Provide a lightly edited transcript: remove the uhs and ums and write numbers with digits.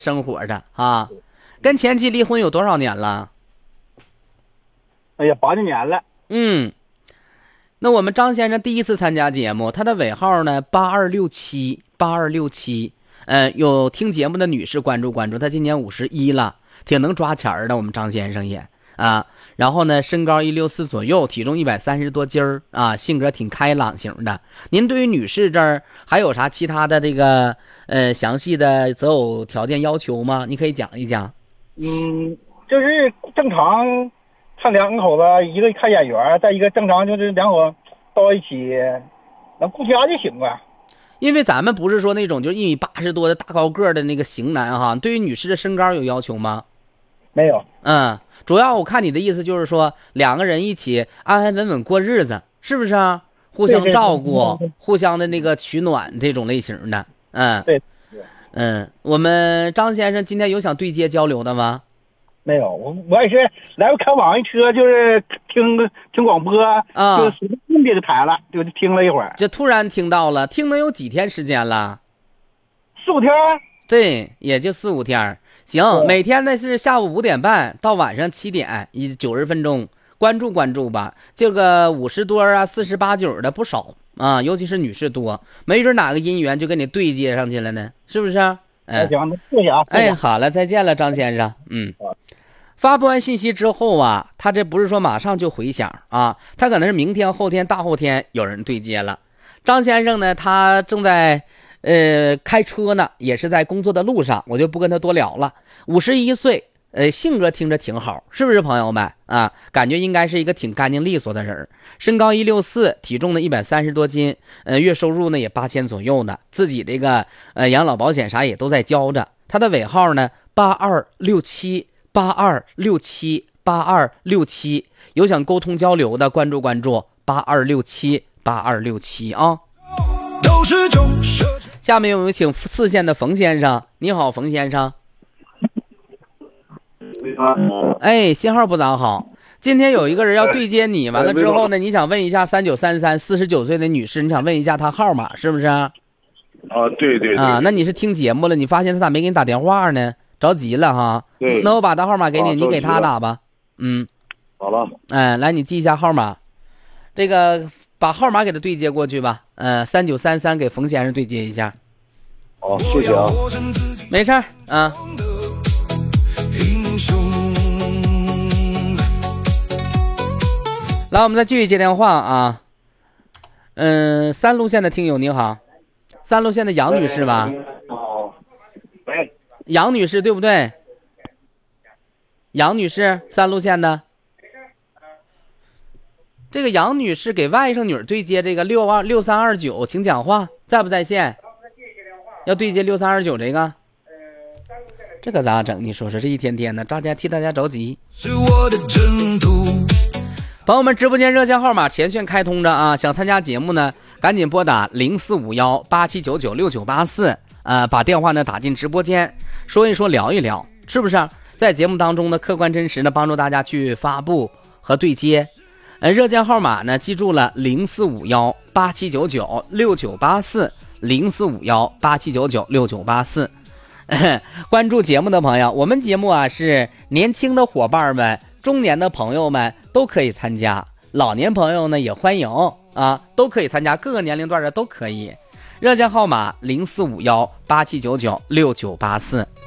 生活的啊。跟前妻离婚有多少年了？ 哎呀，8、9年了。 那我们张先生第一次参加节目，他的尾号呢8267，有听节目的女士关注，他今年51了，挺能抓钱的。我们张先生也啊，然后呢，身高164左右，体重130多斤儿啊，性格挺开朗型的。您对于女士这儿还有啥其他的这个详细的择偶条件要求吗？你可以讲一讲。 就是正常。看两口子，一个看眼缘，再一个正常就是两口到一起能顾家就行了。 因为咱们不是说那种就1米80多的大高个的那个型男哈。对于女士的身高有要求吗？ 没有。 主要我看你的意思就是说两个人一起安安稳稳过日子，是不是啊？互相照顾，互相的那个取暖这种类型的。 对。 我们张先生今天有想对接交流的吗？ 没有，我也是来看网一车，就是听广播啊，就随便这个台了，就听了一会儿， 就突然听到了，听能有几天时间了 ？4、5天。 对，也就4、5天。行，每天呢是下午5点半到晚上7点，以90分钟，关注吧。这个50多啊，48、9的不少啊，尤其是女士多，没准哪个姻缘就跟你对接上去了呢，是不是？ 行，谢谢啊。 好了，再见了，张先生。发布完信息之后啊，他这不是说马上就回响啊，他可能是明天、后天、大后天有人对接了。张先生呢，他正在开车呢，也是在工作的路上，我就不跟他多聊了。51岁，性格听着挺好，是不是朋友们啊？感觉应该是一个挺干净利索的人。身高164，体重呢130多斤，月收入呢也8000左右呢，自己这个养老保险啥也都在交着。他的尾号呢8267，有想沟通交流的关注8267啊。下面我们请4线的冯先生。你好，冯先生。信号不咋好。今天有一个人要对接你，完了之后呢，你想问一下3933 49岁的女士，你想问一下她号码是不是啊？ 对。 那你是听节目了，你发现他咋没给你打电话呢？着急了哈。 对。 那我把他号码给你，你给他打吧。 好了。 来，你记一下号码。这个把号码给他对接过去吧。3933给冯先生对接一下。 谢谢啊。 没事儿啊。来，我们再继续接电话啊。3路线的听友你好，3路线的杨女士吧？杨女士对不对？杨女士，3路线的。这个杨女士给外甥女对接这个6329，请讲话，在不在线？要对接6329这个。这可咋整？你说说，这一天天的，替大家着急。是我的征途。朋友们，直播间热线号码前线开通着啊！想参加节目呢，赶紧拨打045187996984，把电话呢打进直播间，说一说，聊一聊，是不是？在节目当中呢，客观真实的帮助大家去发布和对接。热线号码呢，记住了，045187996984，045187996984。关注节目的朋友，我们节目啊是年轻的伙伴们、中年的朋友们都可以参加，老年朋友呢也欢迎啊，都可以参加，各个年龄段的都可以。热线号码045187996984。